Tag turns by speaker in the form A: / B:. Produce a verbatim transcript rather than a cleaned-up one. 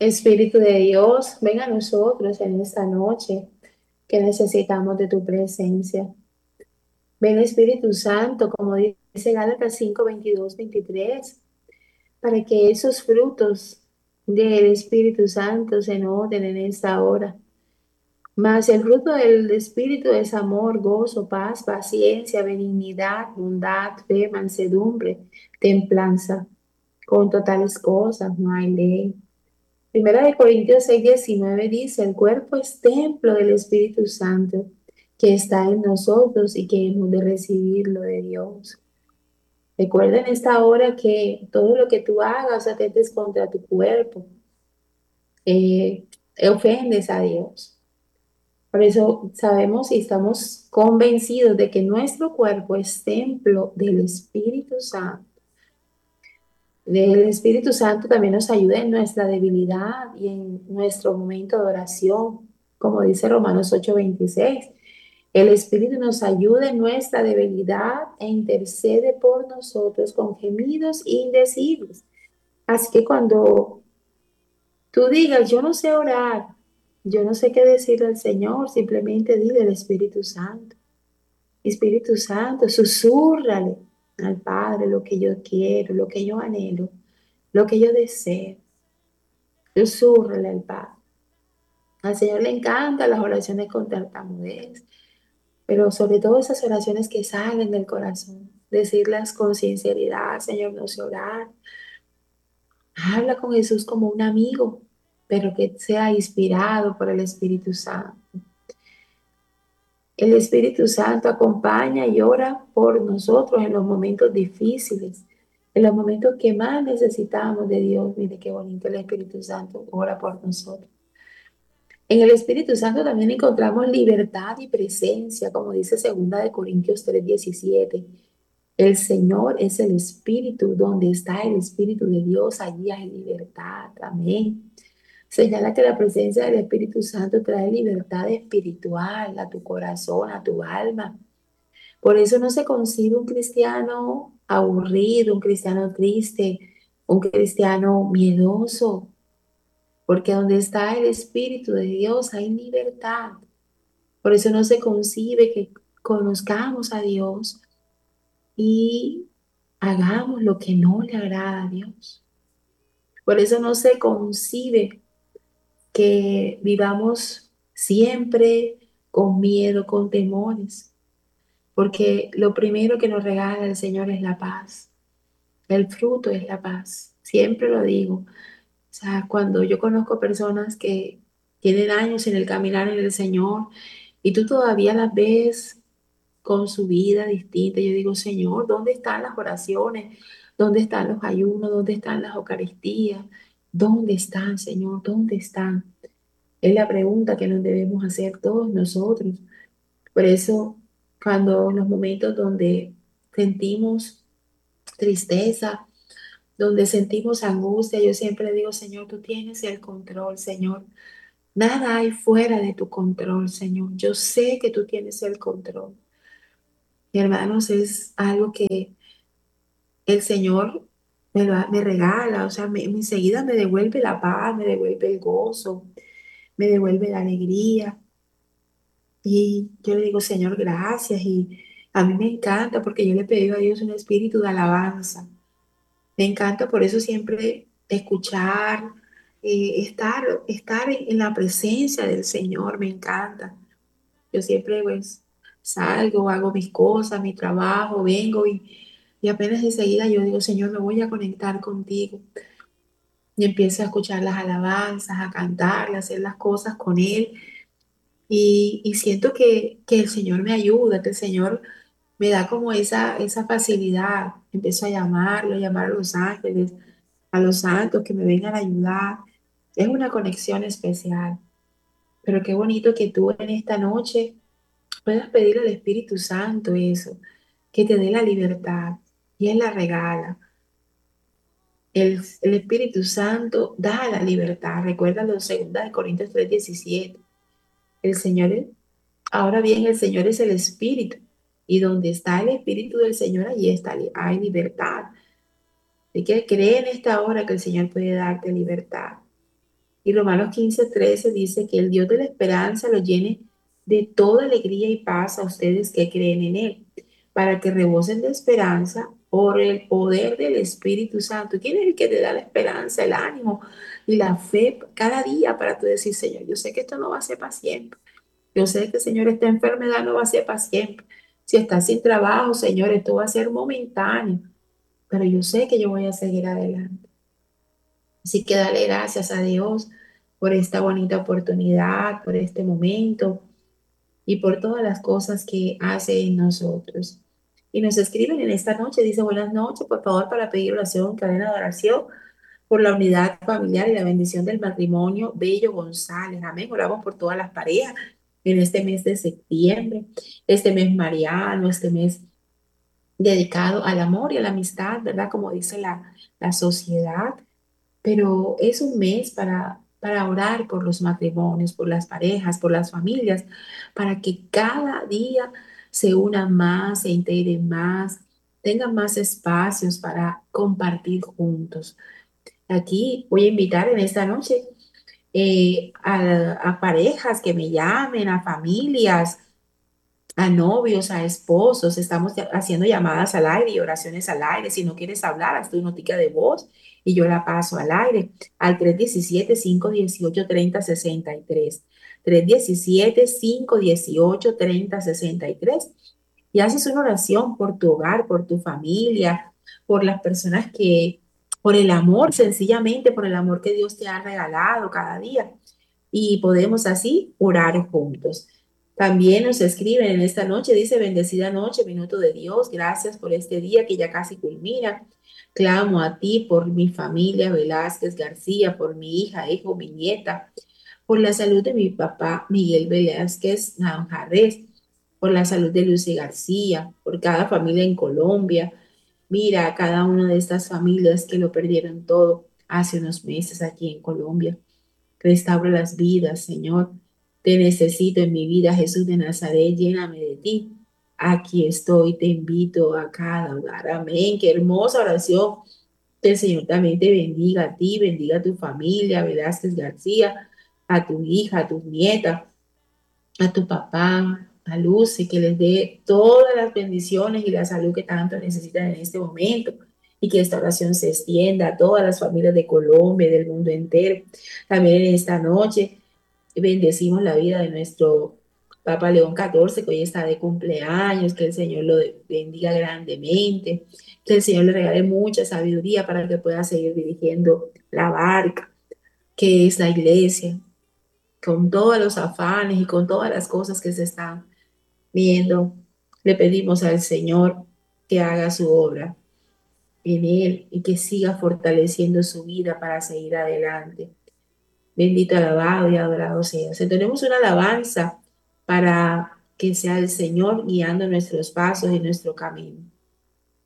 A: Espíritu de Dios, ven a nosotros en esta noche que necesitamos de tu presencia. Ven Espíritu Santo, como dice Gálatas cinco veintidós veintitrés, para que esos frutos del Espíritu Santo se noten en esta hora. Mas el fruto del Espíritu es amor, gozo, paz, paciencia, benignidad, bondad, fe, mansedumbre, templanza. Con totales cosas no hay ley. Primera de Corintios seis diecinueve dice, el cuerpo es templo del Espíritu Santo que está en nosotros y que hemos de recibirlo de Dios. Recuerda en esta hora que todo lo que tú hagas atentes contra tu cuerpo, eh, ofendes a Dios. Por eso sabemos y estamos convencidos de que nuestro cuerpo es templo del Espíritu Santo. El Espíritu Santo también nos ayuda en nuestra debilidad y en nuestro momento de oración, como dice Romanos ocho veintiséis. El Espíritu nos ayuda en nuestra debilidad e intercede por nosotros con gemidos indecibles. Así que cuando tú digas, yo no sé orar, yo no sé qué decirle al Señor, simplemente dile al Espíritu Santo. Espíritu Santo, susúrrale al Padre lo que yo quiero, lo que yo anhelo, lo que yo deseo. Susúrrale al Padre. Al Señor le encantan las oraciones con tartamudez, pero sobre todo esas oraciones que salen del corazón. Decirlas con sinceridad, Señor, no sé orar. Habla con Jesús como un amigo, pero que sea inspirado por el Espíritu Santo. El Espíritu Santo acompaña y ora por nosotros en los momentos difíciles, en los momentos que más necesitamos de Dios. Mire qué bonito el Espíritu Santo ora por nosotros. En el Espíritu Santo también encontramos libertad y presencia, como dice segunda de Corintios tres diecisiete. El Señor es el Espíritu, donde está el Espíritu de Dios, allí hay libertad. Amén. Señala que la presencia del Espíritu Santo trae libertad espiritual a tu corazón, a tu alma. Por eso no se concibe un cristiano aburrido, un cristiano triste, un cristiano miedoso, porque donde está el Espíritu de Dios hay libertad. Por eso no se concibe que conozcamos a Dios y hagamos lo que no le agrada a Dios. Por eso no se concibe que vivamos siempre con miedo, con temores, porque lo primero que nos regala el Señor es la paz. El fruto es la paz. Siempre lo digo. O sea, cuando yo conozco personas que tienen años en el caminar en el Señor y tú todavía las ves con su vida distinta, yo digo, Señor, ¿dónde están las oraciones? ¿Dónde están los ayunos? ¿Dónde están las Eucaristías? ¿Dónde están, Señor? ¿Dónde están? Es la pregunta que nos debemos hacer todos nosotros. Por eso, cuando en los momentos donde sentimos tristeza, donde sentimos angustia, yo siempre digo, Señor, tú tienes el control, Señor. Nada hay fuera de tu control, Señor. Yo sé que tú tienes el control. Mi hermanos, es algo que el Señor me, lo, me regala, o sea, me, enseguida me devuelve la paz, me devuelve el gozo, me devuelve la alegría. Y yo le digo, Señor, gracias. Y a mí me encanta porque yo le pedí a Dios un espíritu de alabanza. Me encanta por eso siempre escuchar, eh, estar, estar en, en la presencia del Señor, me encanta. Yo siempre pues salgo, hago mis cosas, mi trabajo, vengo y, y apenas enseguida yo digo, Señor, me voy a conectar contigo. Y empiezo a escuchar las alabanzas, a cantarlas, a hacer las cosas con Él. Y, y siento que, que el Señor me ayuda, que el Señor me da como esa, esa facilidad. Empiezo a llamarlo, a llamar a los ángeles, a los santos que me vengan a ayudar. Es una conexión especial. Pero qué bonito que tú en esta noche puedas pedir al Espíritu Santo eso, que te dé la libertad y Él la regala. El, el Espíritu Santo da la libertad. Recuerda los segunda de Corintios tres diecisiete. El Señor es, ahora bien, el Señor es el Espíritu. Y donde está el Espíritu del Señor, allí está, hay libertad. Así que cree en esta hora que el Señor puede darte libertad. Y Romanos quince trece dice que el Dios de la esperanza lo llene de toda alegría y paz a ustedes que creen en Él, para que rebosen de esperanza por el poder del Espíritu Santo. ¿Quién es el que te da la esperanza, el ánimo y la fe cada día para tú decir, Señor, yo sé que esto no va a ser para siempre. Yo sé que, Señor, esta enfermedad no va a ser para siempre. Si estás sin trabajo, Señor, esto va a ser momentáneo, pero yo sé que yo voy a seguir adelante. Así que dale gracias a Dios por esta bonita oportunidad, por este momento y por todas las cosas que hace en nosotros. Y nos escriben en esta noche, dice buenas noches, por favor, para pedir oración, cadena de oración por la unidad familiar y la bendición del matrimonio Bello González. Amén. Oramos por todas las parejas en este mes de septiembre, este mes mariano, este mes dedicado al amor y a la amistad, ¿verdad? Como dice la, la sociedad, pero es un mes para, para orar por los matrimonios, por las parejas, por las familias, para que cada día se unan más, se integren más, tengan más espacios para compartir juntos. Aquí voy a invitar en esta noche eh, a, a parejas que me llamen, a familias, a novios, a esposos. Estamos ya- haciendo llamadas al aire y oraciones al aire. Si no quieres hablar, haz tu notica de voz y yo la paso al aire al tres uno siete, cinco uno ocho, tres cero seis tres. tres uno siete, cinco uno ocho, tres cero seis tres. Y haces una oración por tu hogar, por tu familia, por las personas que, por el amor, sencillamente por el amor que Dios te ha regalado cada día. Y podemos así orar juntos. También nos escriben en esta noche, dice, bendecida noche, minuto de Dios, gracias por este día que ya casi culmina. Clamo a ti por mi familia Velázquez García, por mi hija, hijo, mi nieta, por la salud de mi papá Miguel Velázquez Navarrete, por la salud de Lucy García, por cada familia en Colombia. Mira a cada una de estas familias que lo perdieron todo hace unos meses aquí en Colombia. Restaura las vidas, Señor. Te necesito en mi vida, Jesús de Nazaret, lléname de ti. Aquí estoy, te invito a cada hogar. Amén. Qué hermosa oración. Que el Señor también te bendiga a ti, bendiga a tu familia, Velázquez García, a tu hija, a tu nieta, a tu papá, a Lucy, que les dé todas las bendiciones y la salud que tanto necesitan en este momento. Y que esta oración se extienda a todas las familias de Colombia y del mundo entero. También en esta noche bendecimos la vida de nuestro Papa León catorce, que hoy está de cumpleaños, que el Señor lo bendiga grandemente, que el Señor le regale mucha sabiduría para que pueda seguir dirigiendo la barca, que es la iglesia, con todos los afanes y con todas las cosas que se están viendo. Le pedimos al Señor que haga su obra en él y que siga fortaleciendo su vida para seguir adelante. Bendito, alabado y adorado seas. Tenemos una alabanza para que sea el Señor guiando nuestros pasos y nuestro camino.